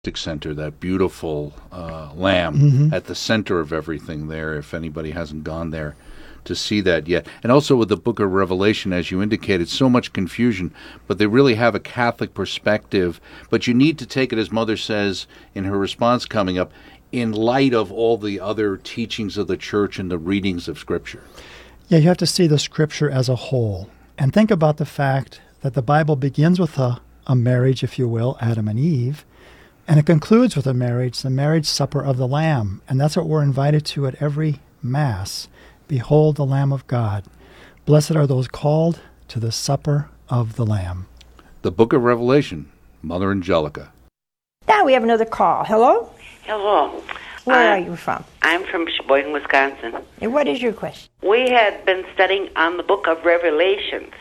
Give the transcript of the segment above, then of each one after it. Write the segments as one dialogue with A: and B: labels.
A: Center, that beautiful lamb at the center of everything there, if anybody hasn't gone there to see that yet. And also with the book of Revelation, as you indicated, so much confusion, but they really have a Catholic perspective. But you need to take it, as Mother says in her response coming up, in light of all the other teachings of the Church and the readings of Scripture.
B: Yeah, you have to see the Scripture as a whole. And think about the fact that the Bible begins with a marriage, if you will, Adam and Eve, and it concludes with a marriage, the marriage supper of the Lamb. And that's what we're invited to at every Mass. Behold the Lamb of God. Blessed are those called to the supper of the Lamb.
A: The book of Revelation, Mother Angelica.
C: Now we have another call. Hello?
D: Hello.
C: Where are you from?
D: I'm from Sheboygan, Wisconsin.
C: And what is your question?
D: We had been studying on the book of Revelations.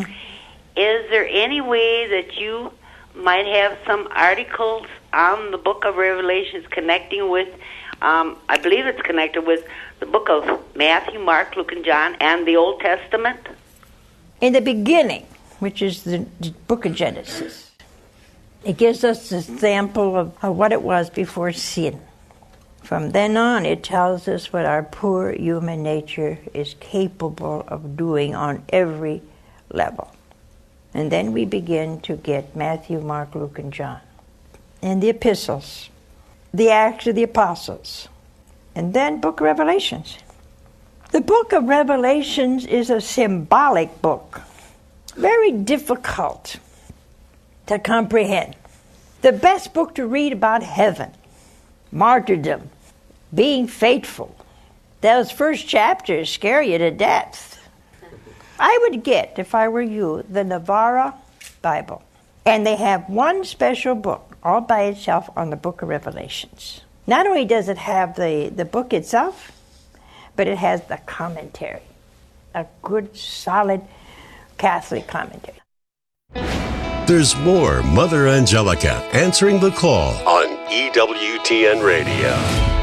D: Is there any way that you might have some articles on the book of Revelations connecting with, I believe it's connected with the book of Matthew, Mark, Luke, and John, and the Old Testament?
C: In the beginning, which is the book of Genesis, it gives us an example of what it was before sin. From then on, it tells us what our poor human nature is capable of doing on every level. And then we begin to get Matthew, Mark, Luke, and John, and the epistles, the Acts of the Apostles, and then book of Revelations. The book of Revelations is a symbolic book, very difficult to comprehend. The best book to read about heaven, martyrdom, being faithful. Those first chapters scare you to death. I would get, if I were you, the Navarra Bible. And they have one special book all by itself on the book of Revelations. Not only does it have the book itself, but it has the commentary. A good, solid Catholic commentary.
E: There's more Mother Angelica answering the call on EWTN Radio.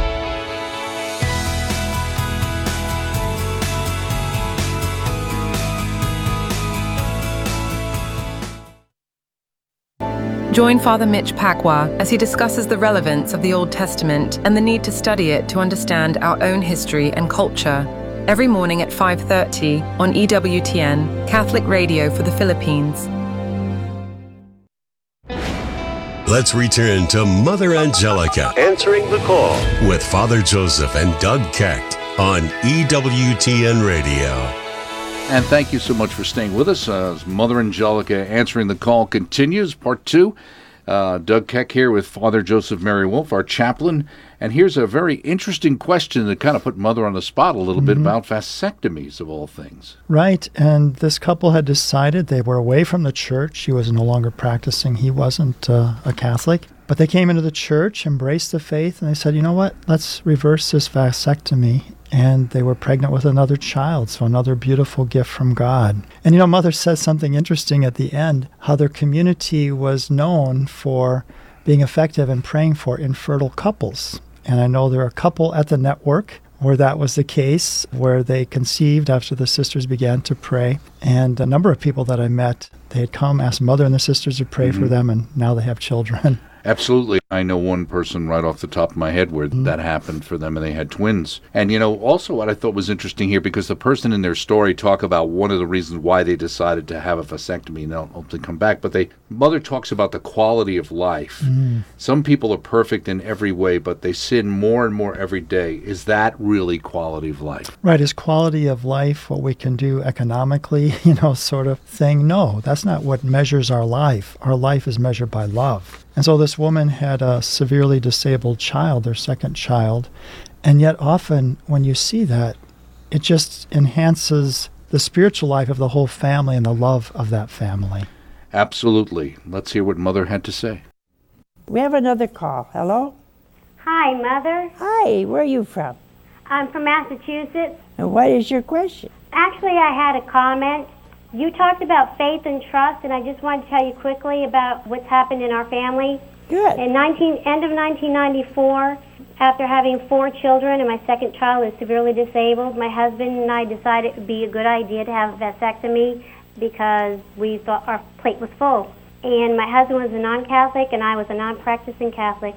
F: Join Father Mitch Pacwa as he discusses the relevance of the Old Testament and the need to study it to understand our own history and culture. Every morning at 5:30 on EWTN, Catholic Radio for the Philippines.
E: Let's return to Mother Angelica answering the call with Father Joseph and Doug Kecht on EWTN Radio.
A: And thank you so much for staying with us as Mother Angelica Answering the Call continues, part 2. Doug Keck here with Father Joseph Mary Wolf, our chaplain. And here's a very interesting question that kind of put Mother on the spot a little bit about vasectomies, of all things.
B: Right, and this couple had decided they were away from the church. She was no longer practicing. He wasn't a Catholic. But they came into the church, embraced the faith, and they said, you know what, let's reverse this vasectomy. And they were pregnant with another child, so another beautiful gift from God. And you know, Mother says something interesting at the end, how their community was known for being effective in praying for infertile couples. And I know there are a couple at the network where that was the case, where they conceived after the sisters began to pray. And a number of people that I met, they had come, asked Mother and the sisters to pray for them, and now they have children.
A: Absolutely. I know one person right off the top of my head where that happened for them, and they had twins. And, you know, also what I thought was interesting here, because the person in their story talk about one of the reasons why they decided to have a vasectomy, and they'll hopefully come back, but Mother talks about the quality of life. Some people are perfect in every way, but they sin more and more every day. Is that really quality of life?
B: Right. Is quality of life what we can do economically, sort of thing? No, that's not what measures our life. Our life is measured by love. And so this woman had a severely disabled child, their second child, and yet often when you see that, it just enhances the spiritual life of the whole family and the love of that family.
A: Absolutely. Let's hear what Mother had to say.
C: We have another call. Hello?
G: Hi, Mother.
C: Hi, where are you from?
G: I'm from Massachusetts.
C: And what is your question?
G: Actually, I had a comment. You talked about faith and trust, and I just wanted to tell you quickly about what's happened in our family.
C: Good.
G: In end of 1994, after having 4 children and my second child is severely disabled, my husband and I decided it would be a good idea to have a vasectomy because we thought our plate was full. and my husband was a non-Catholic, and I was a non-practicing Catholic.